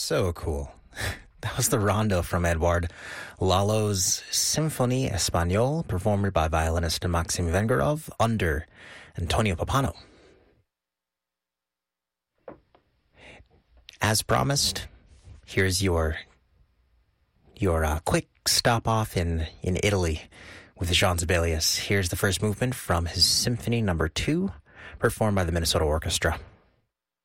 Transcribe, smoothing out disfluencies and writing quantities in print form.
So cool. That was the rondo from Edouard Lalo's Symphonie Espagnole, performed by violinist Maxim Vengerov under Antonio Pappano. As promised, here's your quick stop off in Italy with Jean Sibelius. Here's the first movement from his Symphony No. 2, performed by the Minnesota Orchestra.